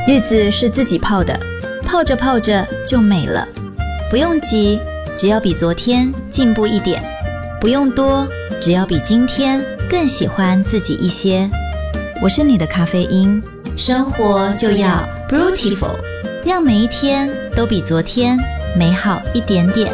日子是自己泡的，泡着泡着就美了。不用急，只要比昨天进步一点；不用多，只要比今天更喜欢自己一些。我是你的咖啡因，生活就要 Brutiful， 让每一天都比昨天美好一点点。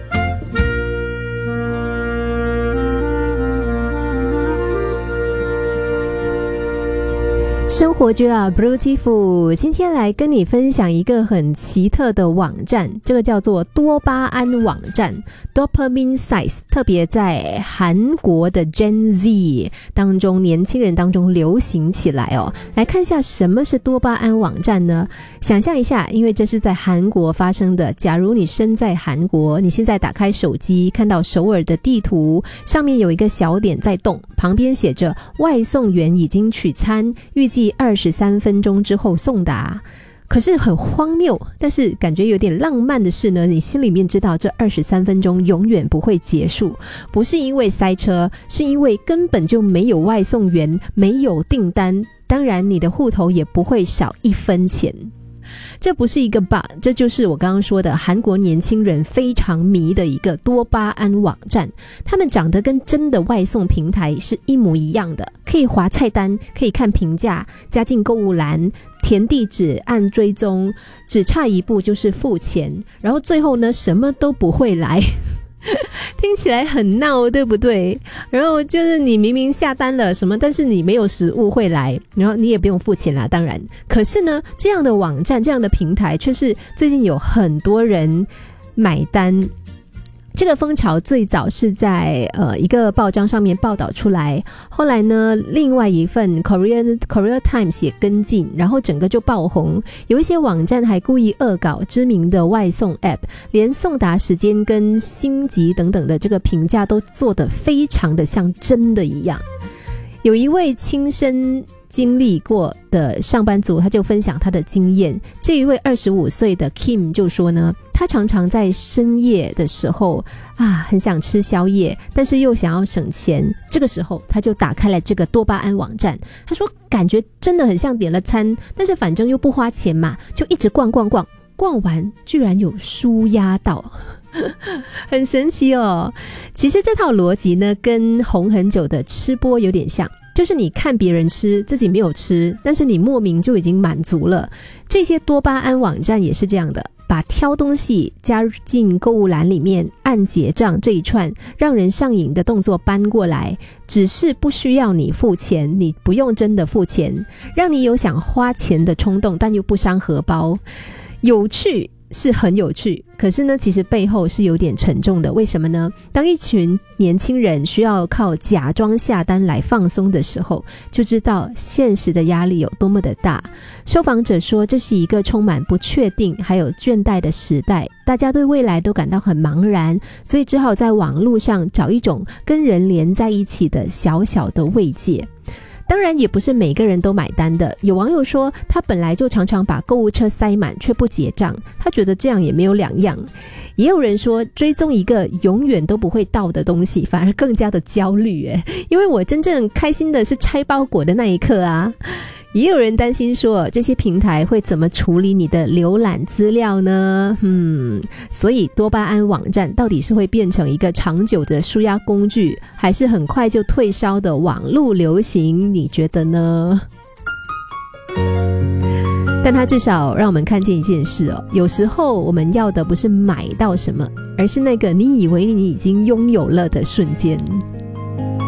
生活就要 Beautiful， 今天来跟你分享一个很奇特的网站，这个叫做多巴胺网站 Dopamine Sites， 特别在韩国的 Gen Z 当中，年轻人当中流行起来哦。来看一下什么是多巴胺网站呢？想象一下，因为这是在韩国发生的，假如你身在韩国，你现在打开手机，看到首尔的地图，上面有一个小点在动，旁边写着外送员已经取餐，预计23分钟之后送达。可是很荒谬，但是感觉有点浪漫的是呢，你心里面知道这23分钟永远不会结束，不是因为塞车，是因为根本就没有外送员，没有订单，当然你的户头也不会少1分钱。这不是一个 bug， 这就是我刚刚说的韩国年轻人非常迷的一个多巴胺网站。他们长得跟真的外送平台是一模一样的，可以滑菜单，可以看评价，加进购物栏，填地址，按追踪，只差一步就是付钱，然后最后呢什么都不会来。听起来很闹，对不对？然后就是你明明下单了什么，但是你没有食物会来，然后你也不用付钱啦，当然。可是呢，这样的网站，这样的平台却是最近有很多人买单。这个风潮最早是在一个报章上面报道出来，后来呢另外一份 Korea Times 也跟进，然后整个就爆红。有一些网站还故意恶搞知名的外送 App， 连送达时间跟星级等等的这个评价都做得非常的像真的一样。有一位亲身经历过的上班族，他就分享他的经验。这一位25岁的 Kim 就说呢，他常常在深夜的时候很想吃宵夜，但是又想要省钱，这个时候他就打开了这个多巴胺网站。他说感觉真的很像点了餐，但是反正又不花钱嘛，就一直逛完居然有抒压到。很神奇哦。其实这套逻辑呢跟红很久的吃播有点像，就是你看别人吃，自己没有吃，但是你莫名就已经满足了。这些多巴胺网站也是这样的，把挑东西加进购物篮里面，按结账这一串让人上瘾的动作搬过来，只是不需要你付钱，你不用真的付钱，让你有想花钱的冲动，但又不伤荷包。有趣是很有趣，可是呢其实背后是有点沉重的。为什么呢？当一群年轻人需要靠假装下单来放松的时候，就知道现实的压力有多么的大。受访者说，这是一个充满不确定还有倦怠的时代，大家对未来都感到很茫然，所以只好在网络上找一种跟人连在一起的小小的慰藉。当然也不是每个人都买单的，有网友说他本来就常常把购物车塞满却不结账，他觉得这样也没有两样。也有人说追踪一个永远都不会到的东西反而更加的焦虑，因为我真正开心的是拆包裹的那一刻啊。也有人担心说这些平台会怎么处理你的浏览资料呢？所以多巴胺网站到底是会变成一个长久的抒压工具，还是很快就退烧的网络流行？你觉得呢？但它至少让我们看见一件事哦，有时候我们要的不是买到什么，而是那个你以为你已经拥有了的瞬间。